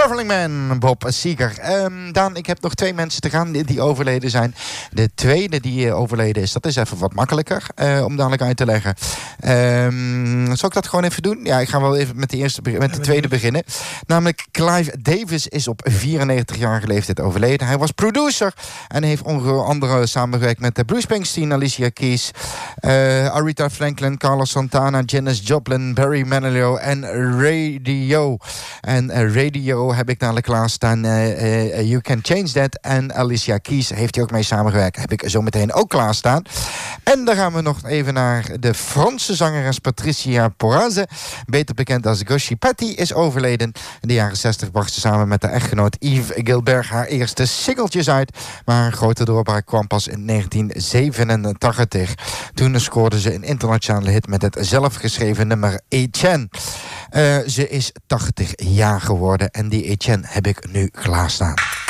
Traveling Man, Bob Seger. Daan, ik heb nog 2 mensen te gaan die overleden zijn. De tweede die overleden is, dat is even wat makkelijker om dadelijk uit te leggen. Zal ik dat gewoon even doen? Ja, ik ga wel even met de tweede beginnen. Namelijk Clive Davis is op 94-jarige leeftijd overleden. Hij was producer en heeft onder andere samengewerkt met Bruce Springsteen, Alicia Keys, Aretha Franklin, Carlos Santana, Janis Joplin, Barry Manilow en Radio. En Radio heb ik dadelijk klaarstaan. You Can Change That. En Alicia Keys heeft hij ook mee samengewerkt. Heb ik zo meteen ook klaarstaan. En dan gaan we nog even naar de Franse zangeres Patricia Porazze. Beter bekend als Goshi Patty, is overleden. In de jaren 60 bracht ze samen met haar echtgenoot Yves Gilbert haar eerste singeltjes uit. Maar haar grote doorbraak kwam pas in 1987. Toen scoorde ze een internationale hit met het zelfgeschreven nummer Etienne. Ze is 80 jaar geworden en die Etienne heb ik nu klaarstaan.